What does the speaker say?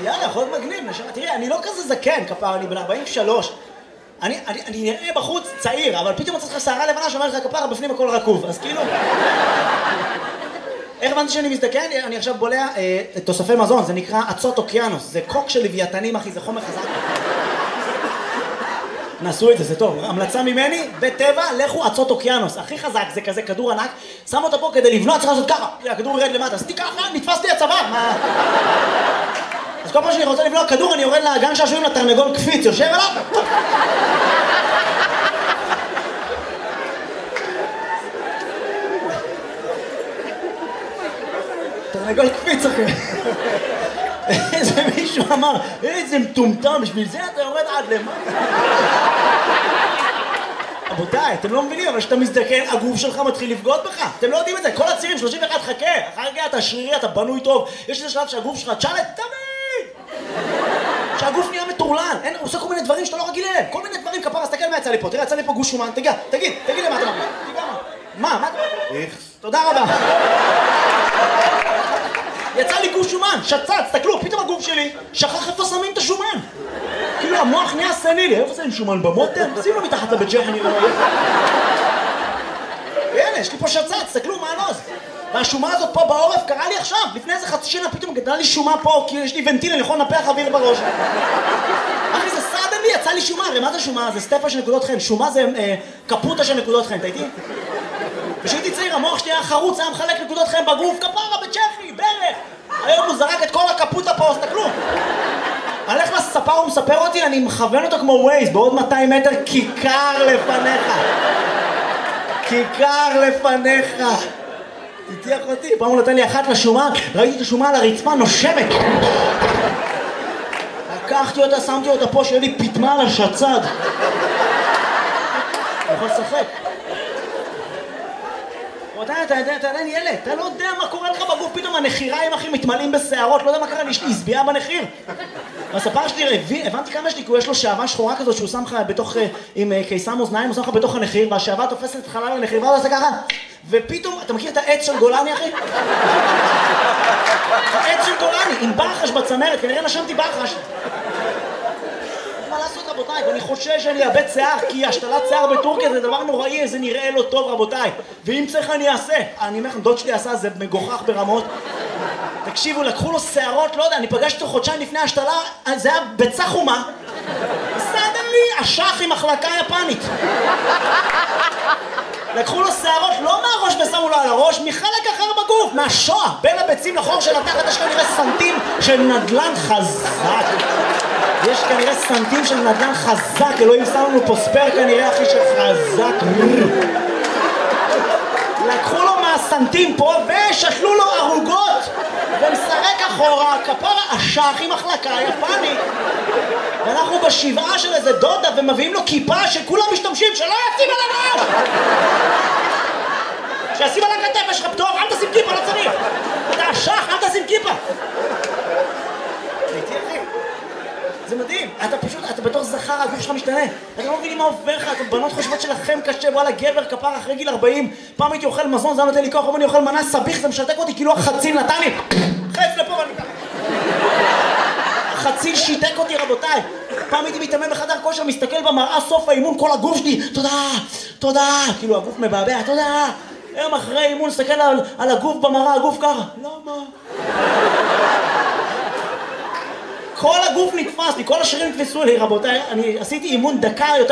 יאללה, יכול להיות מגניב, נשמה. תראי, אני לא כזה זקן, כפר, אני בן 43. אני נראה בחוץ צעיר, אבל פתאום מצאת לך שערה לבנה שאומרת לך כפרה, בפנים הכל רקוב, אז כאילו... איך הבנתי שאני מזדקן? אני עכשיו בולע תוספי מזון, זה נקרא אצות אוקיינוס, זה קוק של לוויתנים, אחי, זה חומר חזק. נסו את זה, זה טוב. המלצה ממני, בטבע, לכו אצות אוקיינוס. הכי חזק, זה כזה כדור ענק, שם אותו פה כדי לבנות, צריך לעשות ככה, הכדור ירד למטה, עשיתי ככה, נתפס לי הצוואר, מה? אז כל פעם שאני רוצה לבלוע כדור, אני יורד לגן שעשועים לתרנגול קפיץ, יושב עליו. תרנגול קפיץ, אחי. איזה מישהו אמר, איזה מטומטם, בשביל זה אתה יורד עד למטה. רבותיי, אתם לא מבינים, אבל כשאתה מזדקן, הגוף שלך מתחיל לבגוד בך. אתם לא יודעים את זה, כל הצעירים, 31, חכה. אחר כך אתה שרירי, אתה בנוי טוב. יש איזה שלב שהגוף שלך, תשאל את תמיד! שהגוף נהיה מטורלל. הוא עושה כל מיני דברים שאתה לא רגיל אליהם. כל מיני דברים, כפרה, תסתכל מה יצא לי פה. תראה, יצא לי פה גוש שומן. תגיד למה אתה מרגיש? תגיד מה? מה? תודה רבה. יצא לי גוש שומן, שצץ, תסתכלו, פתאום הגוף שלי שכח איפה שמים את השומן. כאילו המוח נהיה סנילי, איפה שמים שומן במוטר? שים לו מתחת לבית ג'ח, אני רואה. והנה, יש לי פה שצץ, תסתכלו מה הנוז. והשומה הזאת פה בעורף קרה לי עכשיו, לפני איזה חצי שנה פתאום גדלה לי שומה פה, כי יש לי ונטיל, אני יכול לנפח אוויר בראש. אחי, זה סעד לי, יצא לי שומה, הרי מה זה שומה? זה סטפה של נקודות חן, שומה זה קפוטה של נקודות חן, אתה איתי? כשהייתי צעיר, המוח שלי היה חרוץ, היה מחלק נקודות חן בגוף, כפרה, בצ'כי, ברך. היום הוא זרק את כל הקפוטה פה, אז תקלו. הלך לספר, הוא מספר אותי, אני מכוון אותו כמו ווייז, בעוד 200 מטר, כיכר לפניך. כיכר לפניך. תתיח אותי, פעם הוא נתן לי אחת לשומה, ראיתי את השומה על הרצפה, נושמת. לקחתי אותה, שמתי אותה פה, שיהיה לי פתמה על השצד. אני יכול לשחק. אתה עדיין ילד, אתה לא יודע מה קורה לך בגוף, פתאום הנחיריים אחי מתמלאים בשערות, לא יודע מה קרה, יש לי הסביעה בנחיר. והספר שלי, הבנתי כמה יש לי, כי יש לו שעבה שחורה כזאת שהוא שם לך בתוך, עם קיסם אוזניים, הוא שם לך בתוך הנחיר, והשעבה תופסת את חלל הנחיר, ואז עושה ככה, ופתאום, אתה מכיר את העץ של גולני אחי? העץ של גולני, עם ברחש בצמרת, כנראה נשמתי ברחש. מה לעשות רבותיי, ואני חושש שאני אאבד שיער, כי השתלת שיער בטורקיה זה דבר נוראי, זה נראה לא טוב רבותיי, ואם צריך אני אעשה. אני אומר לכם, דוד שלי עשה, זה מגוחך ברמות. תקשיבו, לקחו לו שערות, לא יודע, אני פגשתי אותו חודשיים לפני השתלה, זה היה ביצה חומה. בסדר לי, אשך עם מחלקה יפנית. לקחו לו שערות, לא מהראש ושמו לו על הראש, מחלק אחר בגוף, מהשוע, בין הביצים לחור של התחת, יש כנראה סנטים של נדלן חזק. יש כנראה סנטים של נדלן חזק, אלוהים שם לנו פה ספר כנראה אחי שחזק. לקחו לו מהסנטים פה ושתלו לו ערוגות ומסרק אחורה, כפרה אשך עם מחלקה יפנית. ואנחנו בשבעה של איזה דודה ומביאים לו כיפה שכולם משתמשים, שלא ישים על הראש! שישים על הכתף, יש לך פטור, אל תשים כיפה, לא צריך! אתה אשך, אל תשים כיפה! הייתי אחי, זה מדהים, אתה בתור זכר, הגוף שלך משתנה. אתם לא מבינים מה עובר לך, אתם בנות חושבות שלכם קשה, וואלה גבר כפר אחרי גיל 40, פעם הייתי אוכל מזון, זה היה נותן לי כוח, אבל אני אוכל מנה סביך, זה משתק אותי, כאילו החציל נתן לי, חץ לפה ואני ככה. החציל שיתק אותי רבותיי. פעם הייתי מתאמן בחדר כושר, מסתכל במראה, סוף האימון, כל הגוף שלי, תודה, כאילו הגוף מבעבע, תודה. היום אחרי אימון, מסתכל על הגוף במראה, הגוף ככה, למה? כל הגוף נתפס לי, כל השרירים נתפסו לי רבותיי, אני עשיתי אימון דקה יותר